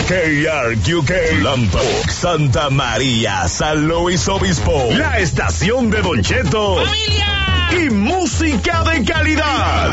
KRQK, Lampa, Santa María, San Luis Obispo, la estación de Don Cheto, familia y música de calidad.